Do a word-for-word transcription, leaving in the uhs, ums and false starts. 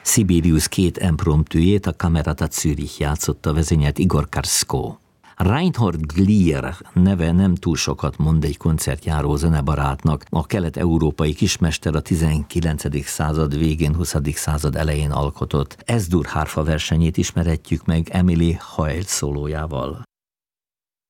Sibelius két impromptujét a Camerata Zürich játszotta, vezényelt Igor Karszko. Reinhard Glier neve nem túl sokat mond egy koncertjáró zenebarátnak. A kelet-európai kismester a tizenkilencedik század végén, huszadik század elején alkotott. S-dur hárfa versenyét ismerhetjük meg Emily Hayle szólójával.